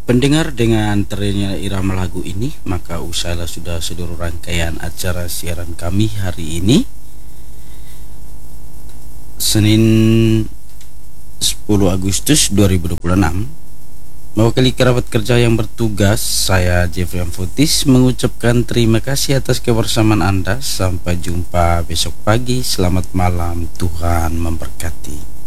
Pendengar, dengan terinnya irama lagu ini, maka usailah sudah seluruh rangkaian acara siaran kami hari ini, Senin 10 Agustus 2026. Mewakili kerabat kerja yang bertugas, saya Jeffrey Amfutis mengucapkan terima kasih atas kebersamaan Anda. Sampai jumpa besok pagi. Selamat malam, Tuhan memberkati.